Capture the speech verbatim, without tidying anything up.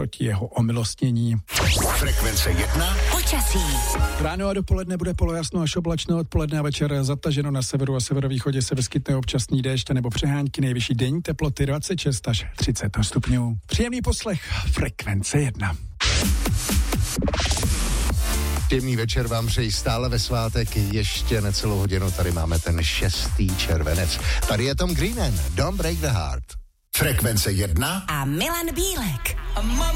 proti jeho omilostnění. Frekvence jedna. Počasí. Ráno a dopoledne bude polojasno až oblačno, odpoledne a večer zataženo, na severu a severovýchodě se vyskytne občasný déšť nebo přehánky, nejvyšší denní teploty dvacet šest až třicet stupňů. Příjemný poslech Frekvence jedna. Příjemný večer vám přeji stále ve svátek, ještě necelou hodinu, tady máme ten šestý červenec. Tady je Tom Greenan, Don't Break the Heart. Frekvence jedna A Milan Bílek.